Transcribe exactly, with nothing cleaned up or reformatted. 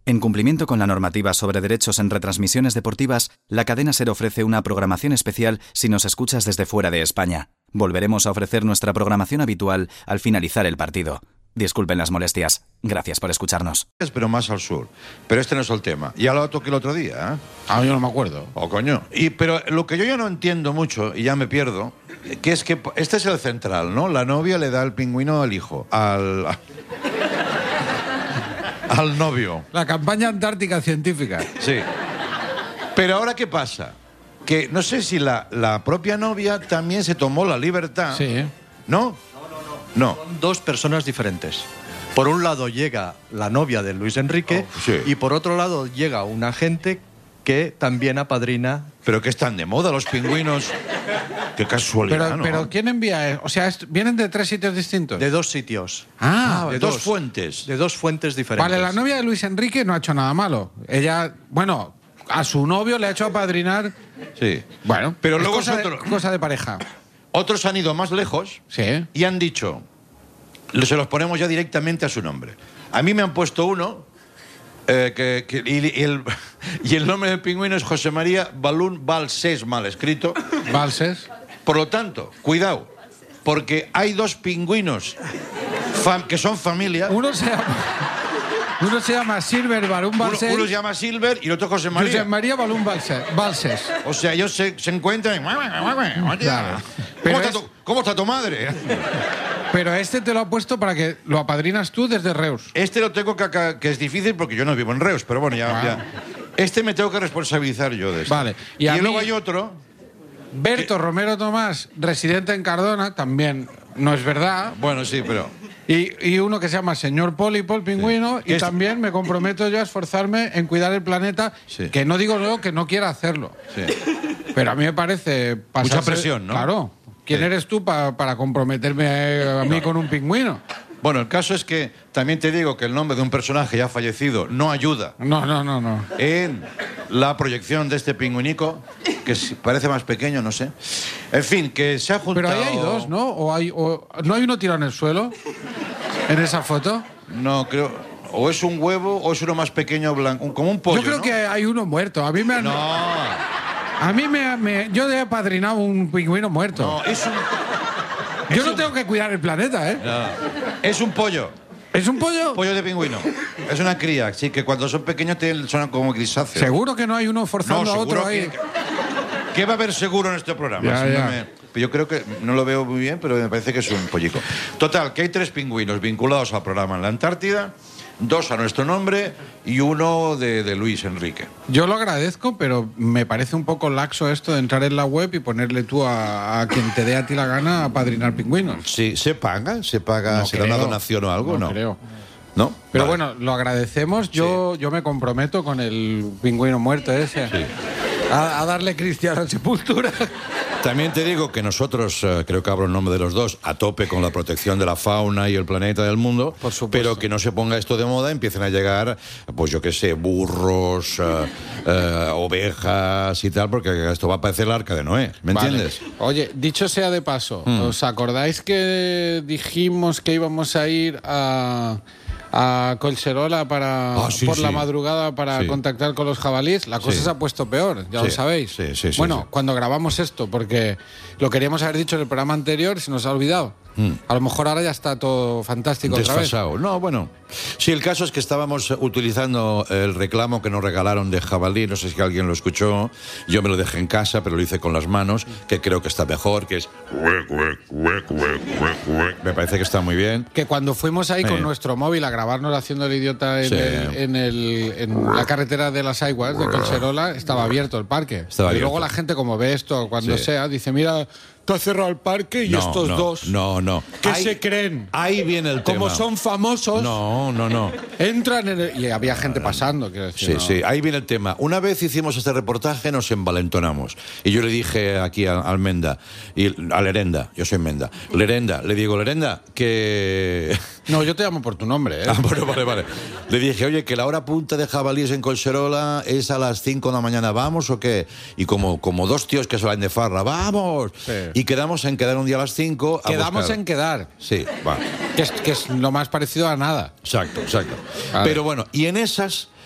En cumplimiento con la normativa sobre derechos en retransmisiones deportivas, la cadena SER ofrece una programación especial si nos escuchas desde fuera de España. Volveremos a ofrecer nuestra programación habitual al finalizar el partido. Disculpen las molestias. Gracias por escucharnos. Pero más al sur. Pero este no es el tema. Ya lo toqué el otro día, ¿eh? Ah, yo no me acuerdo. Oh, coño. Y, pero lo que yo ya no entiendo mucho, y ya me pierdo, que es que este es el central, ¿no? La novia le da el pingüino al hijo, al... al novio. La campaña antártica científica. Sí. Pero ahora, ¿qué pasa? Que no sé si la, la propia novia también se tomó la libertad. Sí. ¿No? No. Son dos personas diferentes. Por un lado llega la novia de Luis Enrique oh, sí. y por otro lado llega un agente que también apadrina. Pero que están de moda los pingüinos. Qué casualidad, Pero, ¿no? pero ¿quién envía? O sea, est- ¿vienen de tres sitios distintos? De dos sitios. Ah, de dos fuentes. De dos fuentes diferentes. vale, la novia de Luis Enrique no ha hecho nada malo. Ella, bueno, a su novio le ha hecho apadrinar. Sí. Bueno, Pero es luego cosa, es otro- de, cosa de pareja. Otros han ido más lejos. Sí. Y han dicho, se los ponemos ya directamente a su nombre. A mí me han puesto uno, eh, que, que- y, y el, y el nombre del pingüino es José María Balún Balsés, mal escrito. Valses. Por lo tanto, cuidado, porque hay dos pingüinos fam- que son familia. Uno se llama, uno se llama Silver Balún Uno, Balses. uno se llama Silver y el otro José María. Josep María Balún Balses. Balses. O sea, ellos se, se encuentran. y- Claro. ¿Cómo, Pero está es- tu, ¿Cómo está tu madre? Pero este te lo ha puesto para que lo apadrinas tú desde Reus. Este lo tengo que acá, que es difícil porque yo no vivo en Reus, pero bueno, ya, Ah. ya. Este me tengo que responsabilizar yo de esto. Vale. Y Y, a luego mí- hay otro. Berto Romero Tomás, residente en Cardona, también no es verdad. Bueno, sí, pero. Y, y uno que se llama Señor Pólipo, el pingüino, y Es- también me comprometo yo a esforzarme en cuidar el planeta, Sí. que no digo yo que no quiera hacerlo. Sí. Pero a mí me parece pasarse- Mucha presión, ¿no? Claro. ¿Quién Sí. eres tú pa- para comprometerme a, a mí con un pingüino? Bueno, el caso es que también te digo que el nombre de un personaje ya fallecido no ayuda No, no, no, no. en la proyección de este pingüinico, que sí, parece más pequeño, no sé. En fin, que se ha juntado. Pero ahí hay dos, ¿no? ¿O hay, o- ¿No hay uno tirado en el suelo? ¿En esa foto? No, creo. O es un huevo o es uno más pequeño, blanco, como un pollo. Yo creo ¿no? que hay uno muerto. A mí me han- No, A mí me, me- yo he apadrinado un pingüino muerto. no, es un. yo es no un- tengo que cuidar el planeta, ¿eh? no, es un pollo. ¿Es un pollo? Pollo de pingüino. Es una cría, sí, que cuando son pequeños te suenan como grisáceos. Seguro que no hay uno forzando No, a otro seguro ahí. que, ¿Qué va a haber seguro en este programa? Ya, Si no ya. me- yo creo que no lo veo muy bien, pero me parece que es un pollico. Total, que hay tres pingüinos vinculados al programa en la Antártida, dos a nuestro nombre y uno de, de Luis Enrique. Yo lo agradezco, pero me parece un poco laxo esto de entrar en la web y ponerle tú a, a quien te dé a ti la gana a padrinar pingüinos. Sí, ¿se paga? ¿Se paga? No ¿Se da creo. una donación o algo? No No. creo. ¿No? Pero Vale. bueno, lo agradecemos. Yo, yo me comprometo con el pingüino muerto ese a, a darle cristiana sepultura. También te digo que nosotros, eh, creo que hablo en nombre de los dos, a tope con la protección de la fauna y el planeta del mundo, Por supuesto. pero que no se ponga esto de moda, empiecen a llegar, pues yo qué sé, burros, eh, eh, ovejas y tal, porque esto va a parecer el arca de Noé, ¿me Vale. entiendes? Oye, dicho sea de paso, Mm. ¿os acordáis que dijimos que íbamos a ir a, a Collserola para, Ah, sí, por sí. la madrugada para Sí. contactar con los jabalíes? La cosa Sí. se ha puesto peor, ya Sí. lo sabéis. Sí, sí, sí, bueno, sí. cuando grabamos esto, porque lo queríamos haber dicho en el programa anterior, se nos ha olvidado. A lo mejor ahora ya está todo fantástico otra vez. Desfasado. No, bueno. Sí, el caso es que estábamos utilizando el reclamo que nos regalaron de jabalí, no sé si alguien lo escuchó, yo me lo dejé en casa, pero lo hice con las manos, que creo que está mejor, que es... Me parece que está muy bien. Que cuando fuimos ahí Sí. con nuestro móvil a grabarnos haciendo el idiota en, Sí. el- en, el- en la carretera de las Aiguas de Collserola, estaba abierto el parque. Estaba y abierto. luego la gente, como ve esto cuando Sí. sea, dice, mira, te has cerrado el parque y No, estos no, dos, No, no. ¿qué Ahí- se creen? Ahí viene el Como tema. son famosos, No, no, no. entran en el... Y había gente pasando, quiero decir. Sí, ¿no? sí, ahí viene el tema. Una vez hicimos este reportaje, nos envalentonamos. Y yo le dije aquí a- al Menda, y a Lerenda, yo soy Menda, Lerenda, le digo, Lerenda, que... No, yo te llamo por tu nombre, ¿eh? Ah, bueno, vale, vale. Le dije, oye, que la hora punta de jabalíes en Collserola es a las cinco de la mañana, ¿vamos o qué? Y como, como dos tíos que se van de farra, ¡vamos! Sí. Y quedamos en quedar un día a las cinco a Quedamos buscar. en quedar, Sí, va. que es, que es lo más parecido a nada. Exacto, exacto. Vale. Pero bueno, y en esas